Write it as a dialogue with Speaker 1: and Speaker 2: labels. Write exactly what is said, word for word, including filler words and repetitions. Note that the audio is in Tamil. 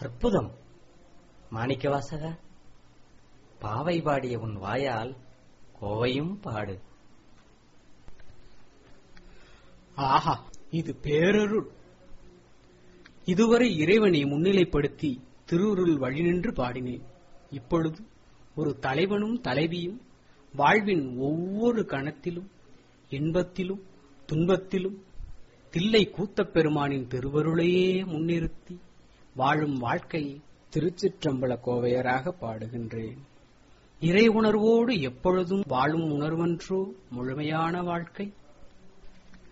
Speaker 1: அற்புதம்! மாணிக்கவாசகா, பாவை பாடிய உன் வாயால் கோவையும் பாடு.
Speaker 2: ஆஹா, இது பேரருள். இதுவரை இறைவனை முன்னிலைப்படுத்தி திருவுருள் வழிநின்று பாடினேன். இப்பொழுது ஒரு தலைவனும் தலைவியும் வாழ்வின் ஒவ்வொரு கணத்திலும் இன்பத்திலும் துன்பத்திலும் தில்லை கூத்தப் பெருமானின் திருவருளையே முன்னிறுத்தி வாழும் வாழ்க்கையை திருச்சிற்றம்பல கோவையராக பாடுகின்றேன். இறை உணர்வோடு எப்பொழுதும் வாழும் உணர்வன்றோ முழுமையான வாழ்க்கை.